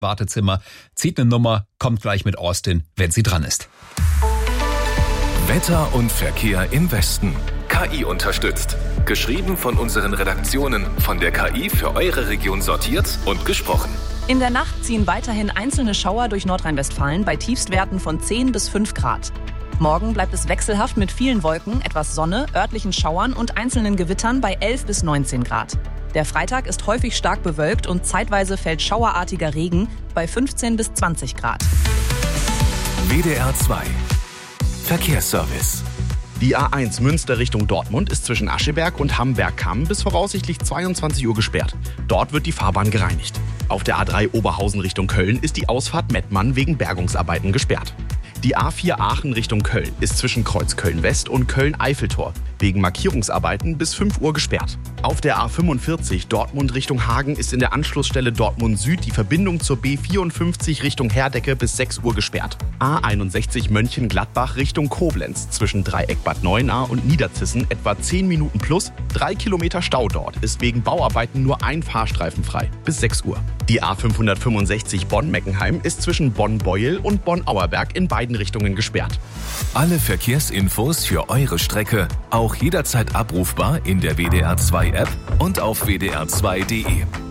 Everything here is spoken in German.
Wartezimmer, zieht eine Nummer, kommt gleich mit Austin, wenn sie dran ist. Wetter und Verkehr im Westen. KI unterstützt. Geschrieben von unseren Redaktionen, von der KI für eure Region sortiert und gesprochen. In der Nacht ziehen weiterhin einzelne Schauer durch Nordrhein-Westfalen bei Tiefstwerten von 10 bis 5 Grad. Morgen bleibt es wechselhaft mit vielen Wolken, etwas Sonne, örtlichen Schauern und einzelnen Gewittern bei 11 bis 19 Grad. Der Freitag ist häufig stark bewölkt und zeitweise fällt schauerartiger Regen bei 15 bis 20 Grad. WDR 2 Verkehrsservice. Die A1 Münster Richtung Dortmund ist zwischen Ascheberg und Hamberg-Kamm bis voraussichtlich 22 Uhr gesperrt. Dort wird die Fahrbahn gereinigt. Auf der A3 Oberhausen Richtung Köln ist die Ausfahrt Mettmann wegen Bergungsarbeiten gesperrt. Die A4 Aachen Richtung Köln ist zwischen Kreuz Köln-West und Köln-Eiffeltor wegen Markierungsarbeiten bis 5 Uhr gesperrt. Auf der A45 Dortmund Richtung Hagen ist in der Anschlussstelle Dortmund Süd die Verbindung zur B54 Richtung Herdecke bis 6 Uhr gesperrt. A61 Mönchengladbach Richtung Koblenz zwischen Dreieck Bad Neuenahr und Niederzissen etwa 10 Minuten plus, 3 Kilometer Stau dort, ist wegen Bauarbeiten nur ein Fahrstreifen frei bis 6 Uhr. Die A565 Bonn-Meckenheim ist zwischen Bonn-Beuel und Bonn-Auerberg in beiden Richtungen gesperrt. Alle Verkehrsinfos für eure Strecke auch jederzeit abrufbar in der WDR 2 App und auf wdr2.de.